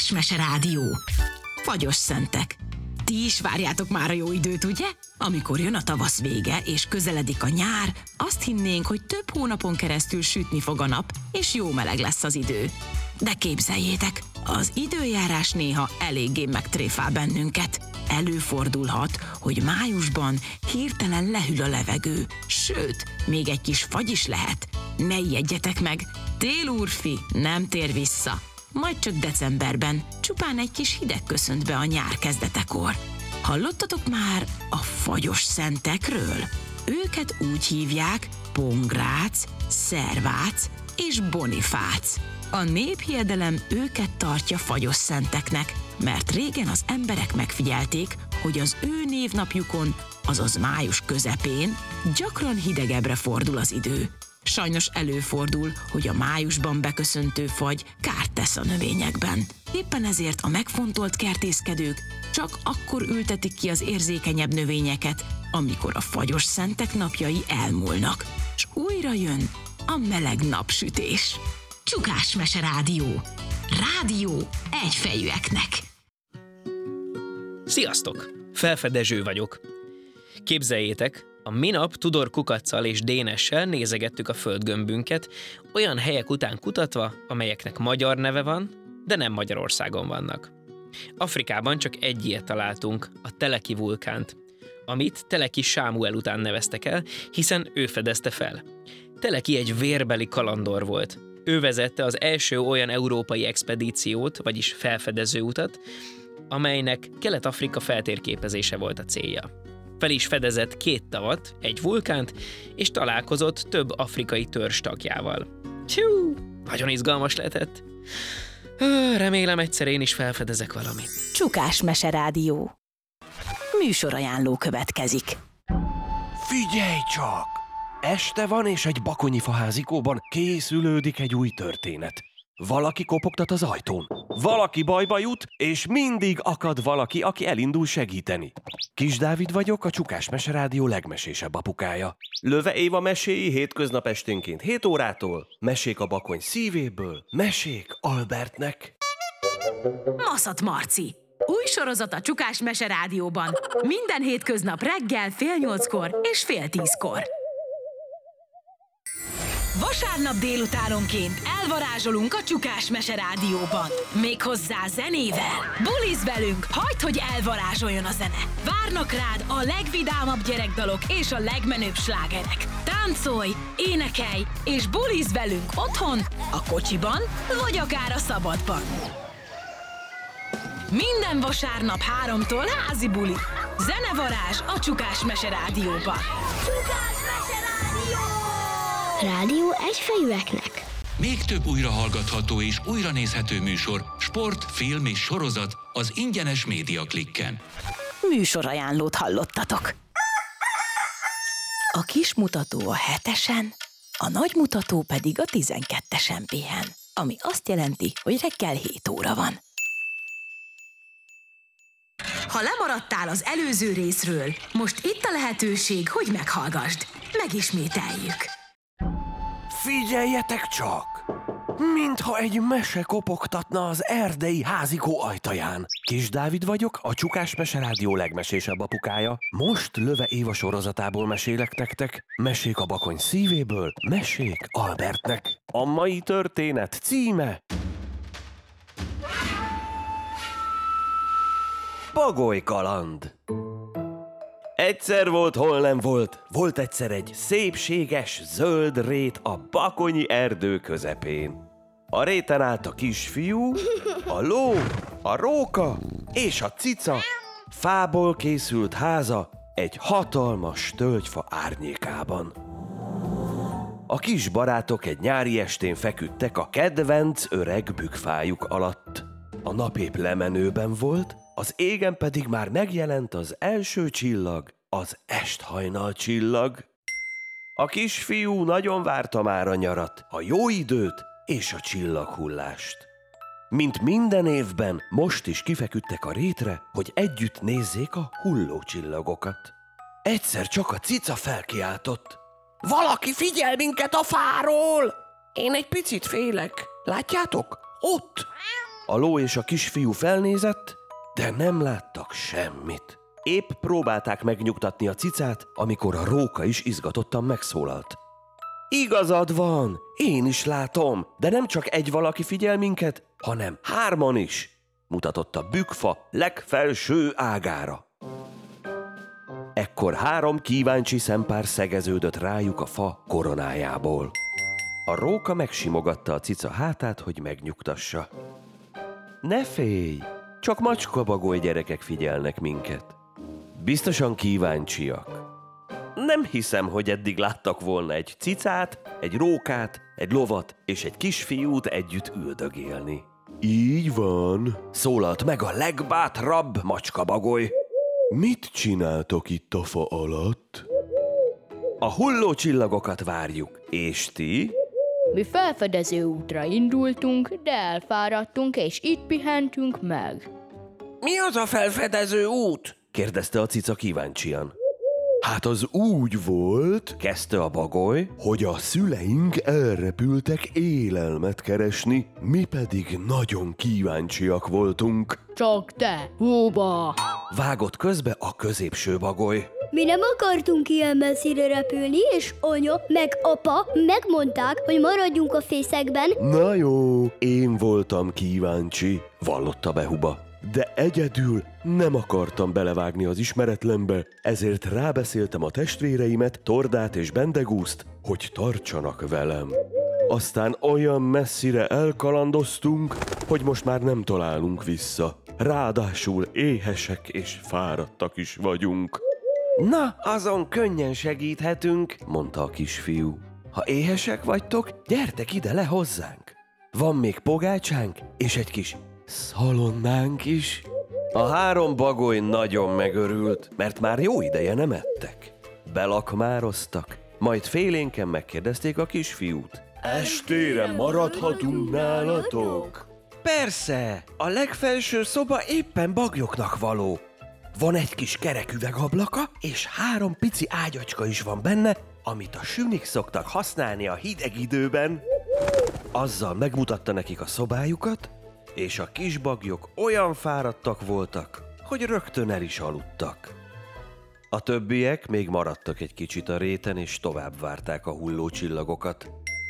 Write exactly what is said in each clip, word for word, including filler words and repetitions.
Csukás-mese rádió. Fagyos szentek. Ti is várjátok már a jó időt, ugye? Amikor jön a tavasz vége és közeledik a nyár, azt hinnénk, hogy több hónapon keresztül sütni fog a nap, és jó meleg lesz az idő. De képzeljétek, az időjárás néha eléggé megtréfál bennünket. Előfordulhat, hogy májusban hirtelen lehűl a levegő, sőt, még egy kis fagy is lehet. Ne ijedjetek meg, télúrfi nem tér vissza. Majd csak decemberben csupán egy kis hideg köszönt be a nyár kezdetekor. Hallottatok már a fagyos szentekről? Őket úgy hívják Pongrác, Szervác és Bonifác. A néphiedelem őket tartja fagyos szenteknek, mert régen az emberek megfigyelték, hogy az ő névnapjukon, azaz május közepén gyakran hidegebbre fordul az idő. Sajnos előfordul, hogy a májusban beköszöntő fagy kárt tesz a növényekben. Éppen ezért a megfontolt kertészkedők csak akkor ültetik ki az érzékenyebb növényeket, amikor a fagyos szentek napjai elmúlnak, és újra jön a meleg napsütés. Csukás-mese rádió. Rádió egyfejűeknek. Sziasztok! Felfedező vagyok. Képzeljétek, a minap Tudor Kukaccal és Dénessel nézegettük a földgömbünket, olyan helyek után kutatva, amelyeknek magyar neve van, de nem Magyarországon vannak. Afrikában csak egy ilyet találtunk, a Teleki vulkánt, amit Teleki Sámuel után neveztek el, hiszen ő fedezte fel. Teleki egy vérbeli kalandor volt. Ő vezette az első olyan európai expedíciót, vagyis felfedező utat, amelynek Kelet-Afrika feltérképezése volt a célja. Fel is fedezett két tavat, egy vulkánt, és találkozott több afrikai törzs tagjával. Tjú, nagyon izgalmas lehetett. Remélem egyszer én is felfedezek valamit. Csukás-mese rádió. Műsorajánló következik. Figyelj csak! Este van, és egy bakonyi faházikóban készülődik egy új történet. Valaki kopogtat az ajtón, valaki bajba jut, és mindig akad valaki, aki elindul segíteni. Kis Dávid vagyok, a Csukás-mese rádió legmesésebb apukája. Löve Éva meséi hétköznap esténként hét órától, mesék a bakony szívéből, mesék Albertnek. Maszat Marci. Új sorozat a Csukás-mese rádióban. Minden hétköznap reggel fél nyolckor és fél tízkor. Vasárnap délutánonként elvarázsolunk a Csukás-mese rádióban. Méghozzá zenével. Buliz velünk, hagyd, hogy elvarázsoljon a zene. Várnak rád a legvidámabb gyerekdalok és a legmenőbb slágerek. Táncolj, énekelj és buliz velünk otthon, a kocsiban vagy akár a szabadban. Minden vasárnap háromtól házi buli. Zenevarázs a Csukás-mese rádióban. Csukás-mese rádió! Rádió egyfejűeknek. Még több újrahallgatható és újranézhető műsor, sport, film és sorozat az ingyenes Média Klikken. Műsorajánlót hallottatok. A kis mutató a hetesen, a nagy mutató pedig a tizenkettesen pihen, ami azt jelenti, hogy reggel hét óra van. Ha lemaradtál az előző részről, most itt a lehetőség, hogy meghallgasd. Megismételjük. Figyeljetek csak! Mintha egy mese kopogtatna az erdei házikó ajtaján. Kis Dávid vagyok, a Csukás-mese rádió legmesésebb apukája. Most Löve Éva sorozatából mesélek nektek. Mesék a bakony szívéből, mesék Albertnek. A mai történet címe... Bagoly kaland. Egyszer volt, hol nem volt. Volt egyszer egy szépséges, zöld rét a bakonyi erdő közepén. A réten állt a kisfiú, a ló, a róka és a cica. Fából készült háza egy hatalmas tölgyfa árnyékában. A kis barátok egy nyári estén feküdtek a kedvenc öreg bükkfájuk alatt. A nap épp lemenőben volt, az égen pedig már megjelent az első csillag, az esthajnal csillag. A kisfiú nagyon várta már a nyarat, a jó időt és a csillaghullást. Mint minden évben, most is kifeküdtek a rétre, hogy együtt nézzék a hulló csillagokat. Egyszer csak a cica felkiáltott. Valaki figyel minket a fáról! Én egy picit félek. Látjátok? Ott! A ló és a kisfiú felnézett, de nem láttak semmit. Épp próbálták megnyugtatni a cicát, amikor a róka is izgatottan megszólalt. Igazad van, én is látom, de nem csak egy valaki figyel minket, hanem hárman is, mutatott a bükkfa legfelső ágára. Ekkor három kíváncsi szempár szegeződött rájuk a fa koronájából. A róka megsimogatta a cica hátát, hogy megnyugtassa. Ne félj, csak macskabagoly gyerekek figyelnek minket. Biztosan kíváncsiak. Nem hiszem, hogy eddig láttak volna egy cicát, egy rókát, egy lovat és egy kisfiút együtt üldögélni. Így van, szólalt meg a legbátrabb macskabagoly. Mit csináltok itt a fa alatt? A hulló csillagokat várjuk, és ti? Mi felfedező útra indultunk, de elfáradtunk, és itt pihentünk meg. Mi az a felfedező út? Kérdezte a cica kíváncsian. Hát az úgy volt, kezdte a bagoly, hogy a szüleink elrepültek élelmet keresni, mi pedig nagyon kíváncsiak voltunk. Csak te, hova? Vágott közbe a középső bagoly. Mi nem akartunk ilyen messzire repülni, és anya meg apa megmondták, hogy maradjunk a fészekben. Na jó, én voltam kíváncsi, vallotta be Huba. De egyedül nem akartam belevágni az ismeretlenbe, ezért rábeszéltem a testvéreimet, Tordát és Bendegúzt, hogy tartsanak velem. Aztán olyan messzire elkalandoztunk, hogy most már nem találunk vissza. Ráadásul éhesek és fáradtak is vagyunk. Na, azon könnyen segíthetünk, mondta a kisfiú. Ha éhesek vagytok, gyertek ide le hozzánk. Van még pogácsánk és egy kis szalonnánk is. A három bagoly nagyon megörült, mert már jó ideje nem ettek. Belakmároztak, majd félénken megkérdezték a kisfiút. Estére maradhatunk nálatok? Persze, a legfelső szoba éppen bagyoknak való. Van egy kis kerek üvegablaka, és három pici ágyacska is van benne, amit a sünik szoktak használni a hideg időben. Azzal megmutatta nekik a szobájukat, és a kis bagyok olyan fáradtak voltak, hogy rögtön el is aludtak. A többiek még maradtak egy kicsit a réten, és tovább várták a hulló csillagokat.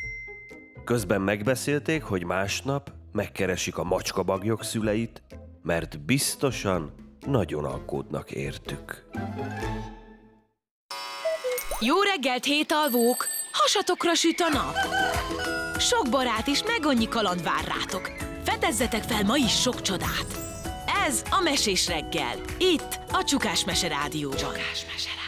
Közben megbeszélték, hogy másnap megkeresik a macskabagyok szüleit, mert biztosan nagyon aggódnak értük. Jó reggelt, hétalvók! Hasatokra süt a nap! Sok barát és meg annyi kaland vár rátok. Fedezzetek fel ma is sok csodát! Ez a Mesés reggel, itt a Csukás Mese Rádióban. Csukás Mese.